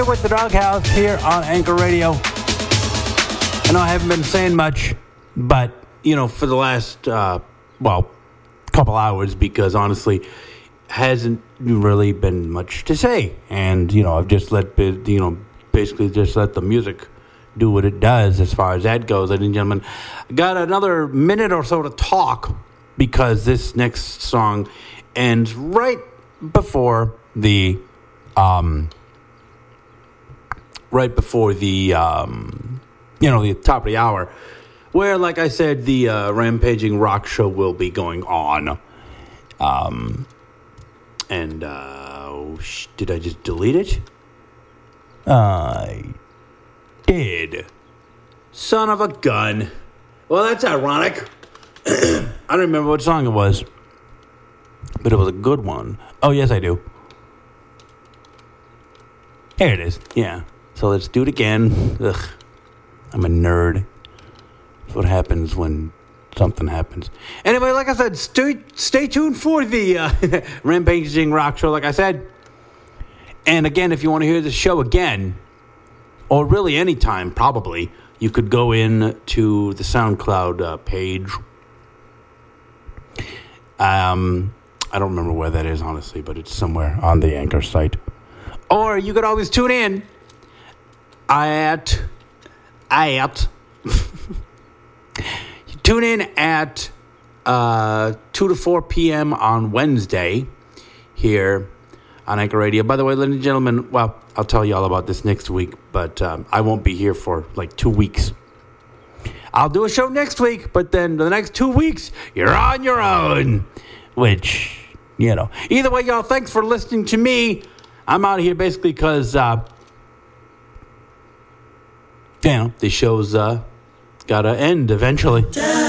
here with the Doghouse here on Anchor Radio. I know I haven't been saying much, but, for the last, couple hours, because honestly, hasn't really been much to say. And, I've just basically just let the music do what it does as far as that goes, ladies and gentlemen. I got another minute or so to talk, because this next song ends right before the the top of the hour, where, like I said, the Rampaging Rock Show will be going on. Did I just delete it? I did. Son of a gun. Well, that's ironic. I don't remember what song it was, but it was a good one. Oh, yes, I do. Here it is. Yeah. So let's do it again. Ugh. I'm a nerd. That's what happens when something happens. Anyway, like I said, stay tuned for the Rampaging Rock Show, like I said. And again, if you want to hear the show again, or really anytime, probably, you could go in to the SoundCloud page. I don't remember where that is, honestly, but it's somewhere on the Anchor site. Or you could always tune in at tune in at 2 to 4 p.m. on Wednesday here on Anchor Radio. By the way, ladies and gentlemen, well, I'll tell you all about this next week, but I won't be here for like 2 weeks. I'll do a show next week, but then the next 2 weeks, you're on your own. Which, Either way, y'all, thanks for listening to me. I'm out of here basically because, the show's got to end eventually.